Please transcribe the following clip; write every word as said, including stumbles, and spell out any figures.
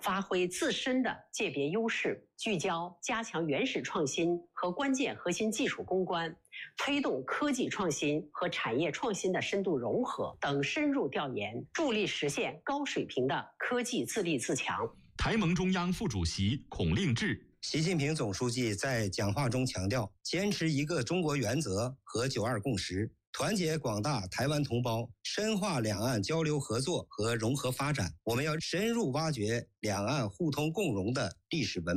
发挥自身的界别优势，聚焦加强原始创新和关键核心技术攻关，推动科技创新和产业创新的深度融合等深入调研，助力实现高水平的科技自立自强。 台盟中央副主席孔令志。 习近平总书记在讲话中强调，坚持一个中国原则和九二共识，团结广大台湾同胞，深化两岸交流合作和融合发展。我们要深入挖掘两岸互通共荣的历史文